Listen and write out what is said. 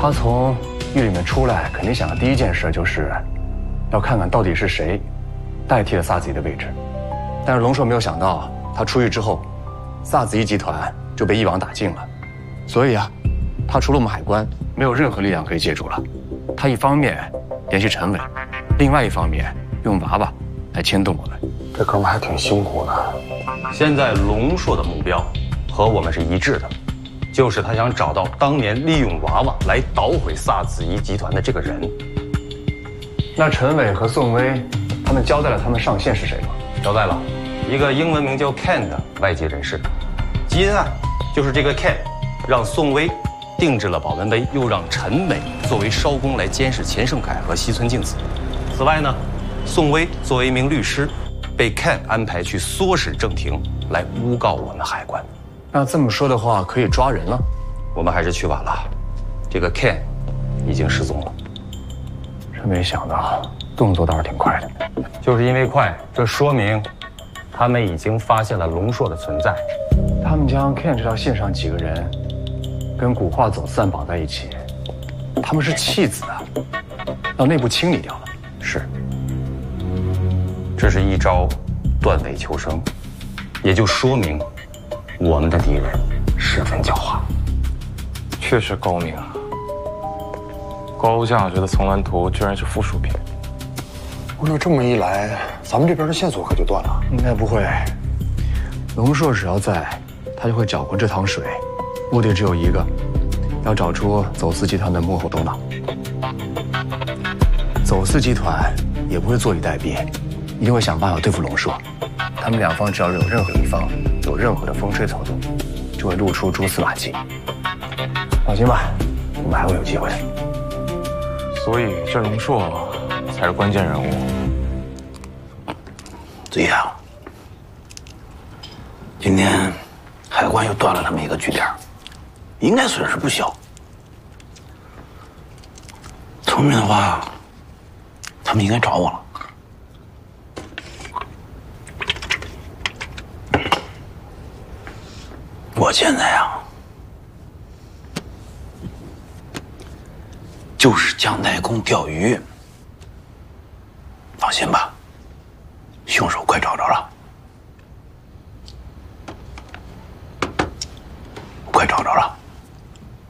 他从狱里面出来，肯定想的第一件事就是要看看到底是谁代替了萨子怡的位置。但是龙硕没有想到，他出狱之后，萨子怡集团就被一网打尽了。所以啊，他除了我们海关，没有任何力量可以借助了。他一方面联系陈伟，另外一方面用娃娃来牵动我们。 这哥们还挺辛苦的。 现在龙硕的目标和我们是一致的，就是他想找到当年利用娃娃来捣毁萨子怡集团的这个人。 那陈伟和宋威，他们交代了他们上线是谁吗？ 交代了，一个英文名叫 Ken 的外界人士。基因啊，就是这个 Ken 让宋威定制了保温杯，又让陈伟作为艄公来监视钱盛凯和西村静子。此外呢，宋威作为一名律师，被 Ken 安排去唆使郑庭来诬告我们海关。 那这么说的话，可以抓人了。 我们还是去晚了，这个 Ken 已经失踪了。 真没想到，动作倒是挺快的。 就是因为快，这说明他们已经发现了龙硕的存在。 他们将 Ken 这条线上几个人跟古画走私案绑在一起，他们是弃子啊，要内部清理掉了。 是，这是一招断尾求生，也就说明我们的敌人十分狡猾。 确实高明啊！高价值的层峦图居然是附属品。我说这么一来，咱们这边的线索可就断了。 应该不会，龙硕只要在，他就会搅浑这趟水，目的只有一个，要找出走私集团的幕后头脑。走私集团也不会坐以待毙，一定会想办法对付龙硕。他们两方只要有任何一方有任何的风吹草动，就会露出蛛丝马迹。放心吧，我们还会有机会的。 所以这龙硕才是关键人物。 子怡啊，今天海关又断了那么一个据点，应该损失不小。聪明的话，他们应该找我了。我现在啊，就是姜太公钓鱼。放心吧，凶手快找着了，快找着了。